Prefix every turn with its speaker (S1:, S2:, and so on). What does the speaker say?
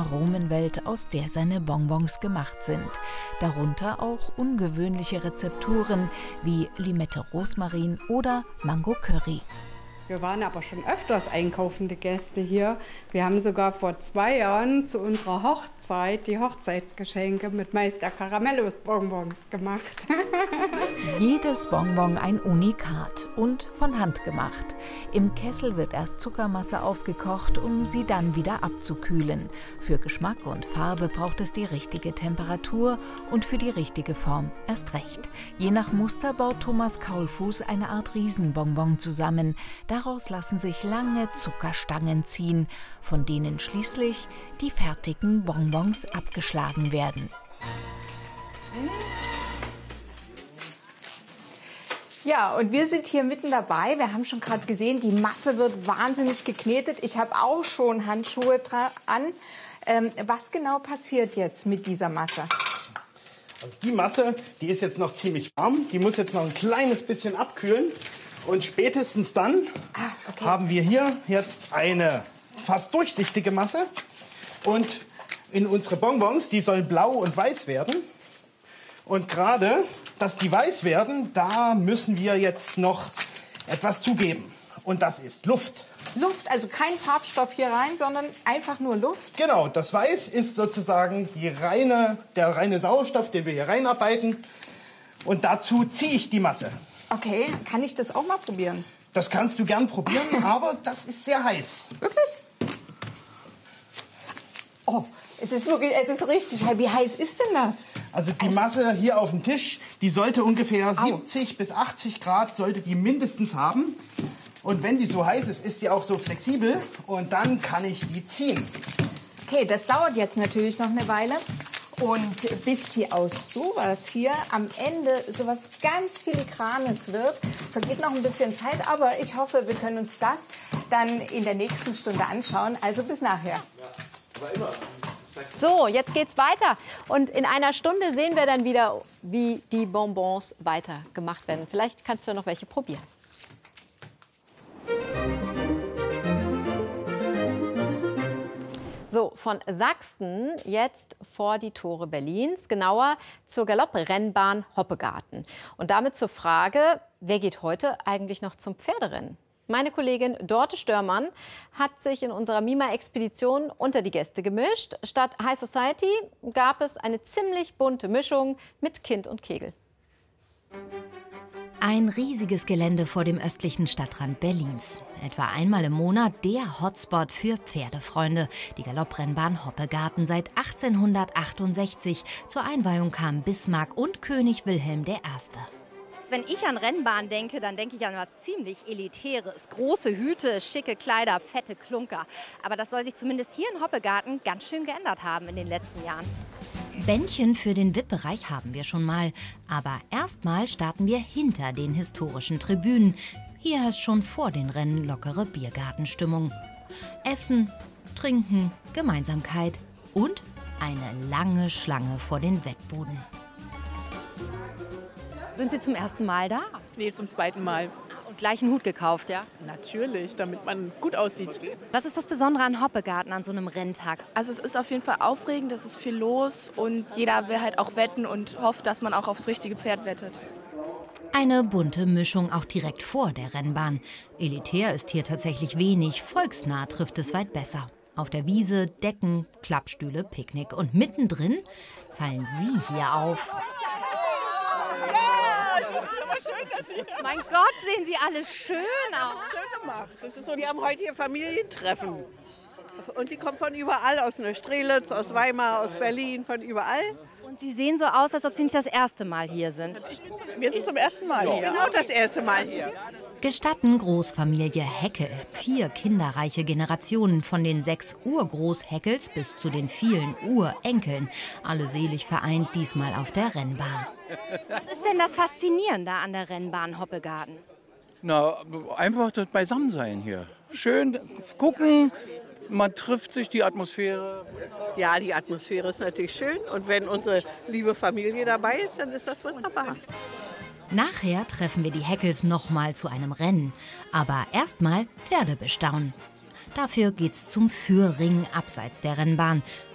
S1: Aromenwelt, aus der seine Bonbons gemacht sind. Darunter auch ungewöhnliche Rezepturen wie Limette-Rosmarin oder Mango-Curry.
S2: Wir waren aber schon öfters einkaufende Gäste hier. Wir haben sogar vor 2 Jahren zu unserer Hochzeit die Hochzeitsgeschenke mit Meister Caramellos Bonbons gemacht.
S1: Jedes Bonbon ein Unikat und von Hand gemacht. Im Kessel wird erst Zuckermasse aufgekocht, um sie dann wieder abzukühlen. Für Geschmack und Farbe braucht es die richtige Temperatur und für die richtige Form erst recht. Je nach Muster baut Thomas Kaulfuß eine Art Riesenbonbon zusammen. Daraus lassen sich lange Zuckerstangen ziehen, von denen schließlich die fertigen Bonbons abgeschlagen werden.
S3: Ja, und wir sind hier mitten dabei. Wir haben schon gerade gesehen, die Masse wird wahnsinnig geknetet. Ich habe auch schon Handschuhe an. Was genau passiert jetzt mit dieser Masse?
S4: Also die Masse, die ist jetzt noch ziemlich warm. Die muss jetzt noch ein kleines bisschen abkühlen. Und spätestens dann haben wir hier jetzt eine fast durchsichtige Masse. Und in unsere Bonbons, die sollen blau und weiß werden. Und gerade, dass die weiß werden, da müssen wir jetzt noch etwas zugeben. Und das ist Luft.
S3: Luft, also kein Farbstoff hier rein, sondern einfach nur Luft?
S4: Genau, das Weiß ist sozusagen der reine Sauerstoff, den wir hier reinarbeiten. Und dazu ziehe ich die Masse.
S3: Okay, kann ich das auch mal probieren?
S4: Das kannst du gern probieren, aber das ist sehr heiß.
S3: Wirklich? Oh, es ist richtig heiß. Wie heiß ist denn das?
S4: Also die Masse hier auf dem Tisch, die sollte ungefähr 70 bis 80 Grad, sollte die mindestens haben. Und wenn die so heiß ist, ist die auch so flexibel und dann kann ich die ziehen.
S3: Okay, das dauert jetzt natürlich noch eine Weile. Und bis sie aus sowas hier am Ende sowas ganz Filigranes wird, vergeht noch ein bisschen Zeit. Aber ich hoffe, wir können uns das dann in der nächsten Stunde anschauen. Also bis nachher.
S5: So, jetzt geht's weiter. Und in einer Stunde sehen wir dann wieder, wie die Bonbons weiter gemacht werden. Vielleicht kannst du ja noch welche probieren. So, von Sachsen jetzt vor die Tore Berlins, genauer zur Galopprennbahn Hoppegarten. Und damit zur Frage, wer geht heute eigentlich noch zum Pferderennen? Meine Kollegin Dorte Störmann hat sich in unserer Mima-Expedition unter die Gäste gemischt. Statt High Society gab es eine ziemlich bunte Mischung mit Kind und Kegel.
S6: Ein riesiges Gelände vor dem östlichen Stadtrand Berlins. Etwa einmal im Monat der Hotspot für Pferdefreunde. Die Galopprennbahn Hoppegarten seit 1868. Zur Einweihung kamen Bismarck und König Wilhelm I.
S5: Wenn ich an Rennbahn denke, dann denke ich an was ziemlich Elitäres. Große Hüte, schicke Kleider, fette Klunker. Aber das soll sich zumindest hier in Hoppegarten ganz schön geändert haben in den letzten Jahren.
S6: Bändchen für den VIP-Bereich haben wir schon mal. Aber erstmal starten wir hinter den historischen Tribünen. Hier herrscht schon vor den Rennen lockere Biergartenstimmung. Essen, Trinken, Gemeinsamkeit und eine lange Schlange vor den Wettbuden.
S5: Sind Sie zum ersten Mal da?
S7: Nee, zum zweiten Mal.
S5: Und gleich einen Hut gekauft, ja?
S7: Natürlich, damit man gut aussieht.
S5: Was ist das Besondere an Hoppegarten an so einem Renntag?
S7: Also es ist auf jeden Fall aufregend, es ist viel los und jeder will halt auch wetten und hofft, dass man auch aufs richtige Pferd wettet.
S6: Eine bunte Mischung auch direkt vor der Rennbahn. Elitär ist hier tatsächlich wenig, volksnah trifft es weit besser. Auf der Wiese Decken, Klappstühle, Picknick und mittendrin fallen Sie hier auf.
S5: Mein Gott, sehen Sie alle schön aus.
S8: Schön gemacht. Das ist so, wir haben heute hier Familientreffen. Und die kommen von überall, aus Neustrelitz, aus Weimar, aus Berlin, von überall.
S5: Und Sie sehen so aus, als ob Sie nicht das erste Mal hier sind.
S7: Wir sind zum ersten Mal hier.
S8: Genau das erste Mal hier.
S6: Gestatten Großfamilie Heckel. 4 kinderreiche Generationen, von den 6 Urgroßheckels bis zu den vielen Urenkeln. Alle selig vereint, diesmal auf der Rennbahn.
S5: Was ist denn das Faszinierende an der Rennbahn Hoppegarten?
S9: Na, einfach das Beisammensein hier. Schön gucken, man trifft sich, die Atmosphäre.
S8: Ja, die Atmosphäre ist natürlich schön. Und wenn unsere liebe Familie dabei ist, dann ist das wunderbar.
S6: Nachher treffen wir die Heckels nochmal zu einem Rennen. Aber erstmal Pferde bestaunen. Dafür geht's zum Führring abseits der Rennbahn.